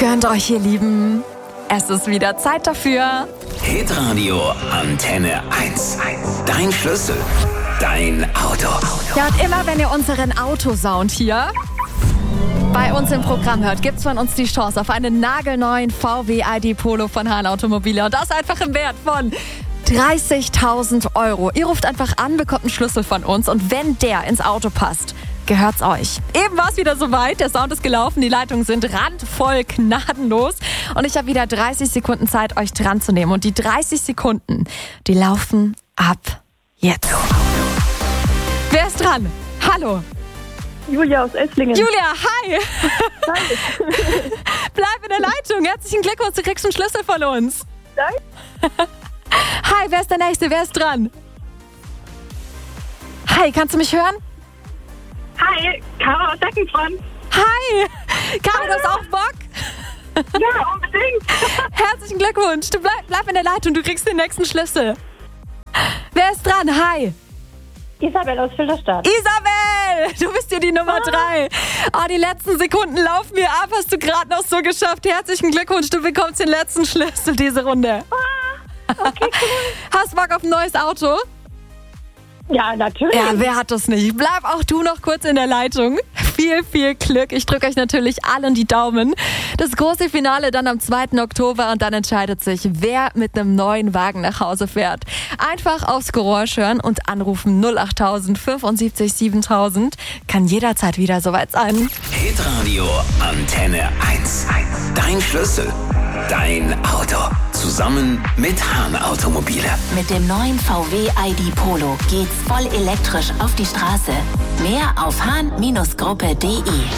Gönnt euch, ihr Lieben. Es ist wieder Zeit dafür. Hitradio Antenne 1. Dein Schlüssel, dein Auto. Ja, und immer wenn ihr unseren Autosound hier bei uns im Programm hört, gibt's von uns die Chance auf einen nagelneuen VW ID Polo von Hahn Automobile. Und das einfach im Wert von 30.000 €. Ihr ruft einfach an, bekommt einen Schlüssel von uns und wenn der ins Auto passt, gehört's euch. Eben war es wieder soweit, der Sound ist gelaufen, die Leitungen sind randvoll, gnadenlos und ich habe wieder 30 Sekunden Zeit, euch dran zu nehmen. Und die 30 Sekunden, die laufen ab jetzt. Wer ist dran? Hallo. Julia aus Esslingen. Julia, hi. Danke. Bleib in der Leitung. Herzlichen Glückwunsch, du kriegst einen Schlüssel von uns. Danke. Hi, wer ist der Nächste? Wer ist dran? Hi, kannst du mich hören? Hi, Caro aus Eckenfront. Hi. Caro, du hast auch Bock? Ja, unbedingt. Herzlichen Glückwunsch. Du bleib in der Leitung, du kriegst den nächsten Schlüssel. Wer ist dran? Hi. Isabel aus Filderstadt. Isabel, du bist hier die Nummer 3. Oh, die letzten Sekunden laufen mir ab. Hast du gerade noch so geschafft. Herzlichen Glückwunsch, du bekommst den letzten Schlüssel diese Runde. Okay, cool. Hast Bock auf ein neues Auto? Ja, natürlich. Ja, wer hat das nicht? Bleib auch du noch kurz in der Leitung. Viel, viel Glück. Ich drücke euch natürlich allen die Daumen. Das große Finale dann am 2. Oktober und dann entscheidet sich, wer mit einem neuen Wagen nach Hause fährt. Einfach aufs Geräusch hören und anrufen 08000 75 7000. Kann jederzeit wieder soweit sein. Hitradio Antenne 1. Dein Schlüssel, dein Auto. Zusammen mit Hahn Automobile. Mit dem neuen VW ID Polo geht's voll elektrisch auf die Straße. Mehr auf hahn-gruppe.de.